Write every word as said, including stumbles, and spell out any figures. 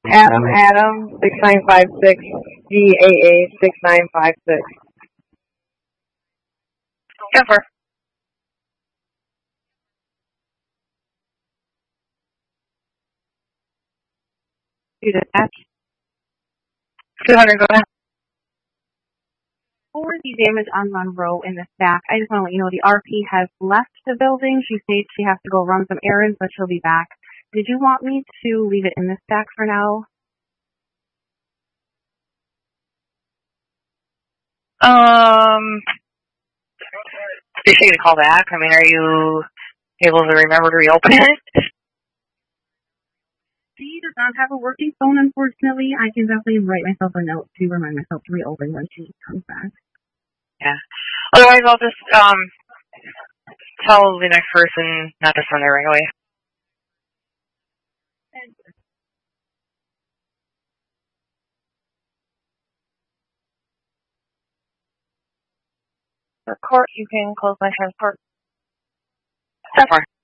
Adam, Adam, six nine five six, G A A six nine five six. Jennifer. Do dispatch. two hundred, go ahead. For the damage on Monroe in the stack, I just want to let you know the R P has left the building. She states she has to go run some errands, but she'll be back. Did you want me to leave it in the stack for now? Um, is she going to call back? I mean, are you able to remember to reopen it? She does not have a working phone, unfortunately. I can definitely write myself a note to remind myself to reopen when she comes back. Yeah. Otherwise, I'll just um tell the next person not to send it right away. For court, you can close my transport. That's fine.